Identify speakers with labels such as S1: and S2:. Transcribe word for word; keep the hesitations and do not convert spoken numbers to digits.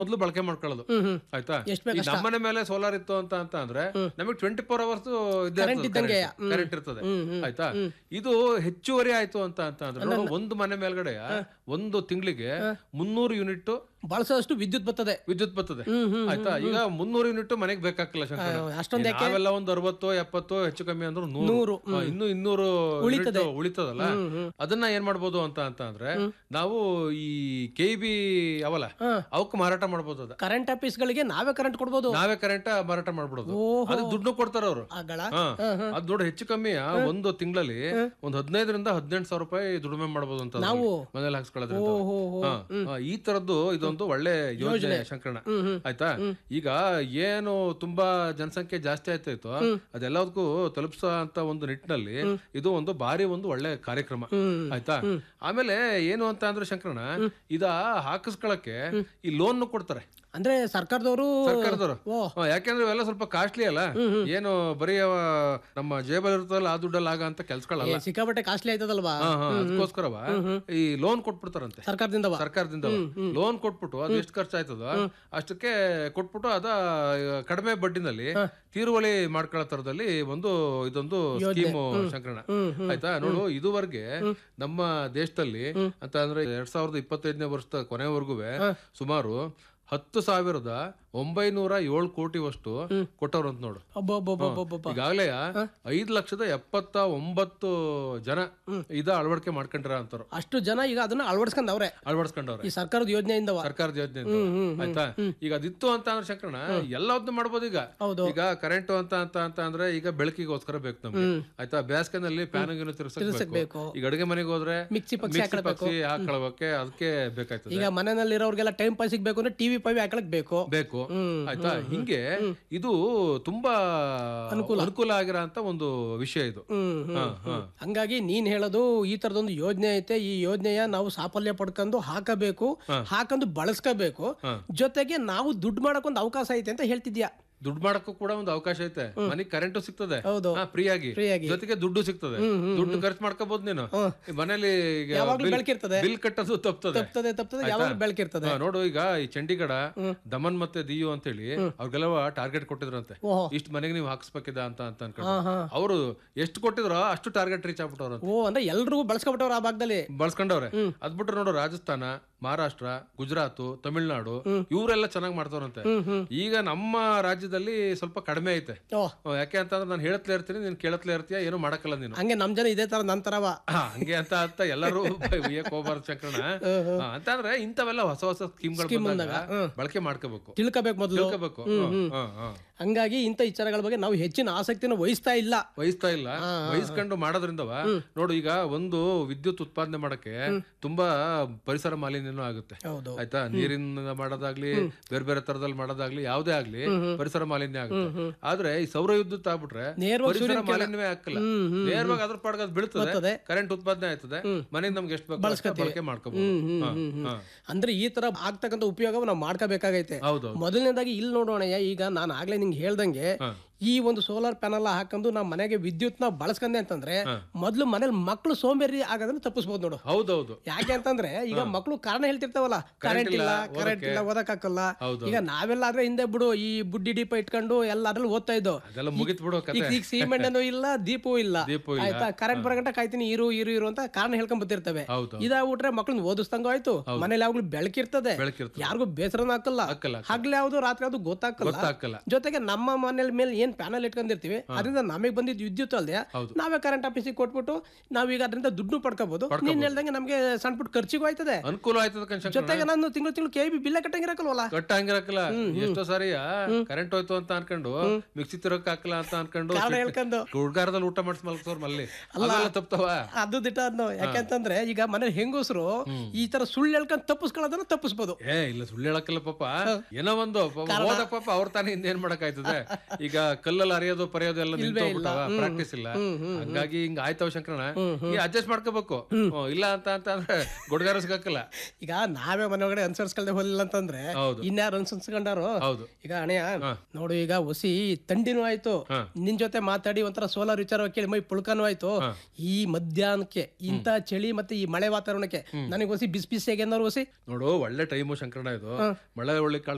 S1: ಮೊದಲು ಬಳಕೆ ಮಾಡ್ಕೊಳ್ಳೋದು. ಆಯ್ತಾ, ಈ ನಮ್ಮನೆ ಮೇಲೆ ಸೋಲಾರ್ ಇತ್ತು ಅಂತ ಅಂತ ಅಂದ್ರೆ ನಮಗೆ ಟ್ವೆಂಟಿ ಫೋರ್ ಅವರ್ಸ್ ಕರೆಂಟ್ ಇರ್ತದೆ. ಆಯ್ತಾ, ಇದು ಹೆಚ್ಚುವರಿ ಆಯ್ತು ಅಂತ ಅಂತ ಅಂದ್ರೆ ಒಂದು ಮನೆ ಮೇಲ್ಗಡೆ ಒಂದು ತಿಂಗಳಿಗೆ ಮುನ್ನೂರು ಯೂನಿಟ್
S2: ಬಳಸೋಷ್ಟು ವಿದ್ಯುತ್ ಬರ್ತದೆ
S1: ವಿದ್ಯುತ್ ಬರ್ತದೆ. ಆಯ್ತಾ, ಈಗ ಮುನ್ನೂರು ಯೂನಿಟ್ ಮನೆಗೆ ಬೇಕಾಗಿಲ್ಲ ಶಂಕರ. ನಾವೆಲ್ಲ ಒಂದು ಅರವತ್ತು ಎಪ್ಪತ್ತು ಹೆಚ್ಚು ಕಮ್ಮಿ ಅಂದ್ರೆ ನೂರು ಇನ್ನು ಇನ್ನೂರು ಉಳಿತದಲ್ಲ. ಅದನ್ನ ಏನ್ ಮಾಡ್ಬೋದು ಅಂತ ಅಂತ ಅಂದ್ರೆ ನಾವು ಈ ಕೆ ಬಿ ಅವಲ್ಲ ಅವಕ್ಕೆ ಮಾರಾಟ ಮಾಡ್ಬೋದು. ಅದ
S2: ಕರೆಂಟ್ ಆಫೀಸ್ ಗಳಿಗೆ ನಾವೇ ಕರೆಂಟ್ ಕೊಡ್ಬೋದು,
S1: ನಾವೇ ಕರೆಂಟ್ ಮಾರಾಟ ಮಾಡ್ಬಿಡೋದು. ಅದು ದುಡ್ಡು ಕೊಡ್ತಾರ ಅವರು. ಅದ್ ದೊಡ್ಡ ಹೆಚ್ಚು ಕಮ್ಮಿ ಒಂದು ತಿಂಗಳಲ್ಲಿ ಒಂದ್ ಹದಿನೈದರಿಂದ ಹದಿನೆಂಟು ಸಾವಿರ ರೂಪಾಯಿ ದುಡಿಮೆ ಮಾಡ್ಬೋದು ಅಂತ ನಾವು ಮನೇಲಿ ಹಾಕ್ಸ್ಕೊಳ್ಳೋದ್ರಿಂದ. ಈ ತರದ್ದು ಇದೊಂದು ಒಳ್ಳೆ ಯೋಜನೆ ಶಂಕರಣ. ಆಯ್ತಾ, ಈಗ ಏನು ತುಂಬಾ ಜನಸಂಖ್ಯೆ ಜಾಸ್ತಿ ಆಯ್ತಾಯ್ತು ಅದೆಲ್ಲದಕ್ಕೂ ತಲುಪಿಸೋ ಅಂತ ಒಂದು ನಿಟ್ಟಿನಲ್ಲಿ ಇದು ಒಂದು ಬಾರಿ ಒಂದು ಒಳ್ಳೆ ಕಾರ್ಯಕ್ರಮ. ಆಯ್ತಾ, ಆಮೇಲೆ ಏನು ಅಂತ ಅಂದ್ರೆ ಶಂಕರಣ, ಇದ ಹಾಕಿಸ್ಕೊಳಕ್ಕೆ ಈ ಲೋನ್ ಕೊಡ್ತಾರೆ
S2: ಅಂದ್ರೆ ಸರ್ಕಾರದವರು
S1: ಸರ್ಕಾರದವರು ಯಾಕೆಂದ್ರೆ ಇವೆಲ್ಲ ಸ್ವಲ್ಪ ಕಾಸ್ಟ್ಲಿ ಅಲ್ಲ. ಏನು ಬರೀ ನಮ್ಮ ಜೇಬಲ್ ಇರ್ತದಲ್ಲ ಆ ದುಡ್ಡಲ್ಲಿ ಆಗ ಅಂತ ಕೆಲ್ಸಗಳಲ್ಲ,
S2: ಸಿಕ್ಕಾಪಟ್ಟೆ ಕಾಸ್ಟ್ಲಿ ಆಯ್ತದಲ್ವಾ.
S1: ಅದಕ್ಕೋಸ್ಕರವ ಈ ಲೋನ್ ಕೊಟ್ಬಿಡ್ತಾರಂತೆ ಸರ್ಕಾರದಿಂದ. ಸರ್ಕಾರದಿಂದ ಲೋನ್ ಕೊಟ್ಬಿಟ್ಟು ಅದ್ ಎಷ್ಟು ಖರ್ಚು ಆಯ್ತದ ಅಷ್ಟಕ್ಕೆ ಕೊಟ್ಬಿಟ್ಟು ಅದ ಕಡಿಮೆ ಬಡ್ಡಿನಲ್ಲಿ ತೀರುವಳಿ ಮಾಡ್ಕೊಳ್ಳೋ ತರದಲ್ಲಿ ಒಂದು ಇದೊಂದು ಸ್ಕೀಮು ಶಂಕರಣ. ಆಯ್ತಾ, ನೋಡು ಇದುವರೆಗೆ ನಮ್ಮ ದೇಶದಲ್ಲಿ ಅಂತ ಅಂದ್ರೆ ಎರಡ್ ಸಾವಿರದ ಇಪ್ಪತ್ತೈದನೇ ವರ್ಷದ ಕೊನೆವರೆಗೂ ಸುಮಾರು ಹತ್ತು ಸಾವಿರದ ಒಂಬೈನೂರ ಏಳು ಕೋಟಿವಷ್ಟು ಕೊಟ್ಟವ್ರು ಅಂತ ನೋಡು. ಈಗಾಗಲೇ ಐದ್ ಲಕ್ಷದ ಎಪ್ಪತ್ತ ಒಂಬತ್ತು ಜನ ಇದ ಅಳವಡಿಕೆ ಮಾಡ್ಕೊಂಡ್ರ ಅಂತಾರ.
S2: ಅಷ್ಟು ಜನ ಈಗ ಅದನ್ನ ಅಳವಡಿಸ್ಕೊಂಡವ್ರೆ
S1: ಅಳವಡಿಸ್ಕೊಂಡವ್ರೆ
S2: ಈ ಸರ್ಕಾರದ ಯೋಜನೆಯಿಂದ
S1: ಸರ್ಕಾರದ ಯೋಜನೆಯಿಂದ. ಆಯ್ತಾ, ಈಗ ಅದಿತ್ತು ಅಂತ ಅಂದ್ರೆ ಶಂಕರಣ ಎಲ್ಲವನ್ನೂ ಮಾಡ್ಬೋದು. ಈಗ ಈಗ ಕರೆಂಟ್ ಅಂತ ಅಂತ ಅಂತ ಅಂದ್ರೆ ಈಗ ಬೆಳಕಿಗೋಸ್ಕರ ಬೇಕು ನಮ್ಗೆ. ಆಯ್ತಾ, ಬೇಸಿಗೆನಲ್ಲಿ ಫ್ಯಾನ್ ಗಿನ್ನು ತಿರ್ಸಬೇಕು. ಈಗ ಅಡುಗೆ ಮನೆಗೆ ಹೋದ್ರೆ
S2: ಮಿಕ್ಸಿ ಪಕ್ಷಿ
S1: ಹಾಕೊಳ್ಳೋಕೆ ಅದಕ್ಕೆ ಬೇಕಾಯ್ತದೆ.
S2: ಈಗ ಮನೆಯಲ್ಲಿ ಇರೋರ್ಗೆಲ್ಲ ಟೈಮ್ ಪಾಸ್ ಬೇಕು ಅಂದ್ರೆ ಟಿವಿ ಪವಿ ಹಾಕಲಕ್ ಬೇಕು
S1: ಬೇಕು. ಆಯ್ತಾ, ಹಿಂಗೆ ಇದು ತುಂಬಾ ಅನುಕೂಲ ಆಗಿರೋ ಅಂತ ಒಂದು ವಿಷಯ ಇದು.
S2: ಹಂಗಾಗಿ ನೀನ್ ಹೇಳೋದು ಈ ತರದೊಂದು ಯೋಜನೆ ಐತೆ, ಈ ಯೋಜನೆಯ ನಾವು ಸಾಫಲ್ಯ ಪಡ್ಕೊಂಡು ಹಾಕಬೇಕು, ಹಾಕೊಂಡು ಬಳಸ್ಕೋಬೇಕು. ಜೊತೆಗೆ ನಾವು ದುಡ್ಡು ಮಾಡಕ್ ಒಂದು ಅವಕಾಶ ಐತೆ ಅಂತ ಹೇಳ್ತಿದ್ಯಾ.
S1: ದುಡ್ಡು ಮಾಡಕ್ಕೂ ಕೂಡ ಒಂದು ಅವಕಾಶ ಐತೆ. ಮನೆಗೆ ಕರೆಂಟ್ ಸಿಗ್ತದೆ ಫ್ರೀ ಆಗಿ, ಜೊತೆಗೆ ದುಡ್ಡು ಸಿಗ್ತದೆ. ದುಡ್ಡು ಖರ್ಚು ಮಾಡ್ಕೋಬಹುದು ನೀನು ಮನೇಲಿ. ಬಿಲ್ ಕಟ್ಟೋದು ತಪ್ತದೆ. ನೋಡು ಈಗ ಈ ಚಂಡೀಗಢ, ದಮನ್ ಮತ್ತೆ ದಿಯು ಅಂತ ಹೇಳಿ ಅವ್ರಿಗೆಲ್ಲ ಟಾರ್ಗೆಟ್ ಕೊಟ್ಟಿದ್ರಂತೆ, ಇಷ್ಟು ಮನೆಗೆ ನೀವು ಹಾಕ್ಸ್ಬೇಕಿದ ಅಂತ ಅಂತ ಅನ್ಕೊಂಡು ಅವರು ಎಷ್ಟು ಕೊಟ್ಟಿದ್ರು ಅಷ್ಟು ಟಾರ್ಗೆಟ್ ರೀಚ್ ಆಗ್ಬಿಟ್ಟವ್ರ.
S2: ಅಂದ್ರೆ ಎಲ್ರಿಗೂ ಬಳಸ್ಕೊಬಿಟ್ಟವ್ರ ಆ ಭಾಗದಲ್ಲಿ ಬಳಸ್ಕೊಂಡವ್ರೆ.
S1: ಅದ್ಬಿಟ್ರೆ ನೋಡು ರಾಜಸ್ಥಾನ, ಮಹಾರಾಷ್ಟ್ರ, ಗುಜರಾತ್, ತಮಿಳ್ನಾಡು ಇವರೆಲ್ಲ ಚೆನ್ನಾಗಿ ಮಾಡ್ತಾರಂತೆ. ಈಗ ನಮ್ಮ ರಾಜ್ಯದಲ್ಲಿ ಸ್ವಲ್ಪ ಕಡಿಮೆ ಐತೆ. ಯಾಕೆ ಅಂತಂದ್ರೆ ನಾನು ಹೇಳತ್ಲೇ ಇರ್ತೀನಿ, ನೀನ್ ಕೇಳತ್ಲೇ ಇರ್ತೀಯ, ಏನು ಮಾಡಕ್ಕಲ್ಲ ನೀನು.
S2: ಹಂಗೆ ನಮ್ ಜನ ಇದೇ ತರ ನಂತರವ
S1: ಹಂಗೆ ಅಂತ ಅಂತ ಎಲ್ಲರೂ ಹೋಗ್ಬಾರ್ದು ಶಂಕರಣ. ಅಂತಂದ್ರೆ ಇಂಥವೆಲ್ಲ ಹೊಸ ಹೊಸ ಸ್ಕೀಮ್ಗಳು ಬಳಕೆ ಮಾಡ್ಕೋಬೇಕು,
S2: ತಿಳ್ಕೋಬೇಕು, ಮೊದಲು ತಿಳ್ಕೋಬೇಕು. ಹಂಗಾಗಿ ಇಂಥ ವಿಚಾರಗಳ ಬಗ್ಗೆ ನಾವು ಹೆಚ್ಚಿನ ಆಸಕ್ತಿನ ವಹಿಸ್ತಾ ಇಲ್ಲ
S1: ವಹಿಸ್ತಾ ಇಲ್ಲ ವಹಿಸ್ಕೊಂಡು ಮಾಡೋದ್ರಿಂದವ ನೋಡು ಈಗ ಒಂದು ವಿದ್ಯುತ್ ಉತ್ಪಾದನೆ ಮಾಡಕ್ಕೆ ತುಂಬಾ ಪರಿಸರ ಮಾಲಿನ್ಯನೂ ಆಗುತ್ತೆ. ಆಯ್ತಾ, ನೀರಿನ ಮಾಡೋದಾಗ್ಲಿ, ಬೇರೆ ಬೇರೆ ತರದಲ್ಲಿ ಮಾಡೋದಾಗ್ಲಿ, ಯಾವ್ದೇ ಆಗ್ಲಿ ಪರಿಸರ ಮಾಲಿನ್ಯ ಆಗುತ್ತೆ. ಆದ್ರೆ ಈ ಸೌರ ವಿದ್ಯುತ್ ಆಗ್ಬಿಟ್ರೆ ಪರಿಸರ ಮಾಲಿನ್ಯವೇ ಹಾಕಲ್ಲ, ನೇರವಾಗಿ ಅದ್ರ ಪಾಡ್ಗ ಬೀಳ್ತದೆ, ಕರೆಂಟ್ ಉತ್ಪಾದನೆ ಆಯ್ತದೆ, ಮನೆಗೆ ನಮ್ಗೆ ಎಷ್ಟು ಬಳಕೆ ಮಾಡ್ಕೋಬಹುದು.
S2: ಅಂದ್ರೆ ಈ ತರ ಆಗ್ತಕ್ಕಂಥ ಉಪಯೋಗ ನಾವು ಮಾಡ್ಕೋಬೇಕಾಗೈತೆ. ಮೊದಲನೇದಾಗಿ ಇಲ್ಲಿ ನೋಡೋಣ, ಈಗ ನಾನು ಆಗ್ಲೇ ನಿಂಗೆ ಹೇಳ್ದಂಗೆ ಈ ಒಂದು ಸೋಲಾರ್ ಪ್ಯಾನಲ್ ಹಾಕೊಂಡು ನಾವು ಮನೆಗೆ ವಿದ್ಯುತ್ ನ ಬಳಸ್ಕೊಂಡೆ ಅಂತಂದ್ರೆ ಮೊದ್ಲು ಮನೇಲಿ ಮಕ್ಳು ಸೋಂಬೇರಿ ಆಗೋದನ್ನ ತಪ್ಪಿಸಬಹುದು ನೋಡು.
S1: ಹೌದೌದು.
S2: ಯಾಕೆ ಅಂತಂದ್ರೆ ಈಗ ಮಕ್ಳು ಕಾರಣ ಹೇಳ್ತಿರ್ತಾವಲ್ಲ, ಕರೆಂಟ್ ಇಲ್ಲ ಕರೆಂಟ್ ಇಲ್ಲ ಓದಕ್ ಹಾಕಲ್ಲ. ಈಗ ನಾವೆಲ್ಲ ಆದ್ರೆ ಹಿಂದೆ ಬಿಡು ಈ ಬುಡ್ಡಿ ದೀಪ ಇಟ್ಕೊಂಡು ಎಲ್ಲ ಅದ್ರಲ್ಲಿ ಓದ್ತಾ ಇದ್ದೋ. ಈಗ ಸಿಮೆಂಟ್ ಇಲ್ಲ, ದೀಪವೂ ಇಲ್ಲ. ಆಯ್ತಾ, ಕರೆಂಟ್ ಬರಗಂಟ ಕಾಯ್ತೀನಿ, ಇರು ಇರು ಇರು ಅಂತ ಕಾರಣ ಹೇಳ್ಕೊಂಡ್ ಬರ್ತಿರ್ತವೆ. ಇದಾಗ್ಬಿಟ್ರೆ ಮಕ್ಳನ್ನ ಓದಿಸ್ದಂಗ ಆಯ್ತು, ಮನೇಲಿ ಯಾವಾಗ್ಲೂ ಬೆಳಕಿರ್ತದೆ, ಯಾರಿಗೂ ಬೇಸರನೂ ಹಾಕಲ್ಲ, ಹಗ್ಲಿ ಯಾವ್ದು ರಾತ್ರಿ ಯಾವ್ದು ಗೊತ್ತಾಗಲ್ಲ. ಜೊತೆಗೆ ನಮ್ಮ ಮನೇಲಿ ಮೇಲೆ ಏನ್ ಪ್ಯಾನಲ್ ಇಟ್ಕೊಂಡಿರ್ತೀವಿ ಅದರಿಂದ ನಮಗೆ ಬಂದಿದ್ದು ವಿದ್ಯುತ್ ಅಲ್ಲದೆ ನಾವೇ ಕರೆಂಟ್ ಆಫೀಸಿಗೆ ಕೊಟ್ಬಿಟ್ಟು ನಾವೀಗ ಅದರಿಂದ ದುಡ್ಡು ಪಡ್ಕೋಬಹುದು. ನೀನ್ ಹೇಳ್ದಂಗೆ ನಮ್ಗೆ ಸಣ್ಣ ಪುಟ್ಟ ಖರ್ಚಿಗೂ ಆಯ್ತದೆ,
S1: ಅನುಕೂಲ ಆಯ್ತದ.
S2: ಜೊತೆಗೆ ನಾನು ತಿಂಗಳು ತಿಂಗಳು ಕೆ ಬಿ ಬಿಲ್ ಕಟ್ಟಂಗಿರಕಲ್ವಲ್ಲ,
S1: ಕಟ್ಟಂಗಿರಕಲ್ಲ. ಎಷ್ಟೋ ಸಾರಿ ಕರೆಂಟ್ ಹೋಯ್ತು ಅಂತ ಅನ್ಕೊಂಡು ಮಿಕ್ಸಿ ತಿರಕ್ ಹಾಕಲ್ಲ ಅಂತ ಅನ್ಕೊಂಡು ಹೇಳ್ಕೊಂಡು ಹುಡ್ಗಾರದಲ್ಲಿ ಊಟ ಮಾಡಿಸ್ ಮಲ್ಕೋರ್ ಮಲ್ಲಿ ತಪ್ತವ. ಅದು ದಿಟ ಅದ್ನೋ. ಯಾಕೆಂತಂದ್ರೆ ಈಗ ಮನೆ ಹೆಂಗಸರು ಈ ತರ ಸುಳ್ಳು ಹೇಳ್ಕೊಂಡ್ ತಪ್ಪಿಸ್ಕೊಳ್ಳೋದನ್ನ ತಪ್ಪಿಸ್ಬೋದು. ಏ ಇಲ್ಲ, ಸುಳ್ಳು ಹೇಳಕ್ಕಲ್ಲ ಪಾಪ, ಏನೋ ಒಂದು ಪಾಪ ಅವ್ರ ತಾನೇ ಹಿಂದೇನ್ ಮಾಡಕ್ ಆಯ್ತದೆ. ಈಗ ಕಲ್ಲಲ್ಲಿ ಅರಿಯೋದು ಪರೆಯೋದು ಎಲ್ಲ ಪ್ರಾಕ್ಟೀಸ್ ಇಲ್ಲ, ಹಂಗಾಗಿ ಹಿಂಗ ಆಯ್ತವ ಶಂಕರಣ. ಈ ಅಡ್ಜಸ್ಟ್ ಮಾಡ್ಕೋಬೇಕು. ಇಲ್ಲ ಅಂತ ಅಂತ ಅಂದ್ರೆ ಗೊಡ್ಗಾರ ಸಿಗಕ್ಕಲ್ಲ. ಈಗ
S2: ನಾವೇ ಮನೆ ಒಳಗಡೆ ಅನುಸರಿಸ್ಕೊಳ್ದೆ ಹೋಲಿಲ್ಲ ಅಂತಂದ್ರೆ ಇನ್ಯಾರು ಅನುಸರಿಸ್ಕೊಂಡಾರು. ಈಗ ಅಣೆಯ ನೋಡು, ಈಗ ಹೊಸಿ ತಂಡಿನೂ ಆಯ್ತು, ನಿನ್ ಜೊತೆ ಮಾತಾಡಿ ಒಂಥರ ಸೋಲಾರ್ ವಿಚಾರ ಕೇಳಿ ಮೈ ಪುಳ್ಕನೂ ಆಯ್ತು. ಈ ಮಧ್ಯಾಹ್ನಕ್ಕೆ ಇಂತ ಚಳಿ ಮತ್ತೆ ಈ ಮಳೆ ವಾತಾವರಣಕ್ಕೆ ನನಗೆ ಹೊಸಿ ಬಿಸಿ ಬಿಸಿ ಹೇಗೆ ಹೊಸಿ
S1: ನೋಡು, ಒಳ್ಳೆ ಟೈಮು ಶಂಕರಣ ಇದು. ಮಳೆ ಒಳ್ಳೆ